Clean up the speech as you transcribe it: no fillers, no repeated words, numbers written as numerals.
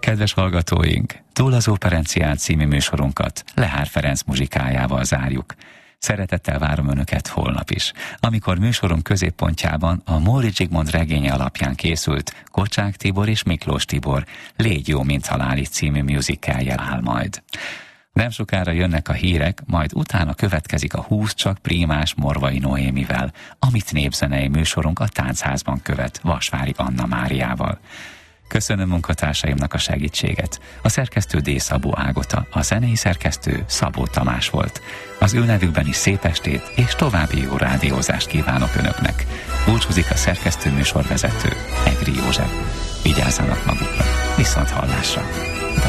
Kedves hallgatóink, Túl az Operencián című műsorunkat Lehár Ferenc muzsikájával zárjuk. Szeretettel várom Önöket holnap is, amikor műsorunk középpontjában a Móricz Zsigmond regénye alapján készült Kocsák Tibor és Miklós Tibor Légy jó, mint halál című musicalje áll majd. Nem sokára jönnek a hírek, majd utána következik a 20 csak prímás Morvai Noémivel, amit népzenei műsorunk a Táncházban követ Vasvári Anna Máriával. Köszönöm munkatársaimnak a segítséget. A szerkesztő D. Szabó Ágota, a zenei szerkesztő Szabó Tamás volt. Az ő nevükben is szép estét és további jó rádiózást kívánok Önöknek. Búcsúzik a szerkesztő műsorvezető, Egri József. Vigyázzanak magukra, viszont hallásra!